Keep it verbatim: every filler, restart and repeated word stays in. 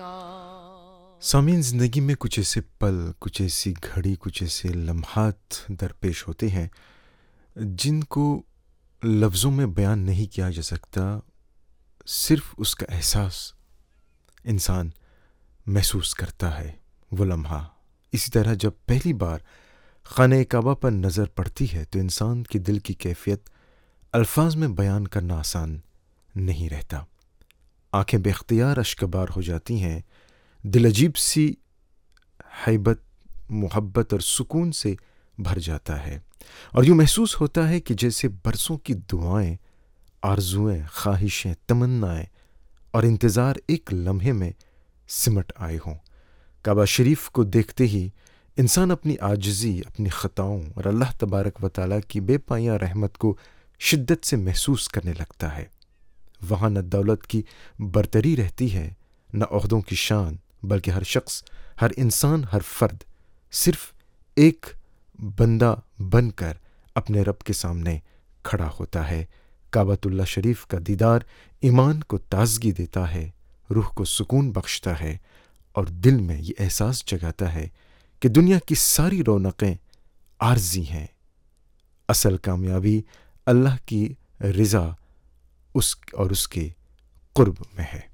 سامعین، زندگی میں کچھ ایسے پل، کچھ ایسی گھڑی، کچھ ایسے لمحات درپیش ہوتے ہیں جن کو لفظوں میں بیان نہیں کیا جا سکتا، صرف اس کا احساس انسان محسوس کرتا ہے وہ لمحہ۔ اسی طرح جب پہلی بار خانہ کعبہ پر نظر پڑتی ہے تو انسان کی دل کی کیفیت الفاظ میں بیان کرنا آسان نہیں رہتا۔ آنکھیں بے اختیار اشکبار ہو جاتی ہیں، دل عجیب سی ہیبت، محبت اور سکون سے بھر جاتا ہے، اور یوں محسوس ہوتا ہے کہ جیسے برسوں کی دعائیں، آرزوئیں، خواہشیں، تمنائیں اور انتظار ایک لمحے میں سمٹ آئے ہوں۔ کعبہ شریف کو دیکھتے ہی انسان اپنی عاجزی، اپنی خطاؤں اور اللہ تبارک و تعالیٰ کی بے پایاں رحمت کو شدت سے محسوس کرنے لگتا ہے۔ وہاں نہ دولت کی برتری رہتی ہے، نہ عہدوں کی شان، بلکہ ہر شخص، ہر انسان، ہر فرد صرف ایک بندہ بن کر اپنے رب کے سامنے کھڑا ہوتا ہے۔ کعبۃ اللہ شریف کا دیدار ایمان کو تازگی دیتا ہے، روح کو سکون بخشتا ہے اور دل میں یہ احساس جگاتا ہے کہ دنیا کی ساری رونقیں عارضی ہیں، اصل کامیابی اللہ کی رضا اس اور اس کے قرب میں ہے۔